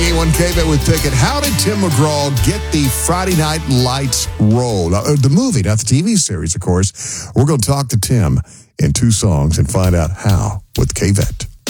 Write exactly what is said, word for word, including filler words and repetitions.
ninety-eight point one K-Bet with Pickett. How did Tim McGraw get the Friday Night Lights role? Uh, the movie, not the T V series, of course. We're going to talk to Tim in two songs and find out how with K-Bet.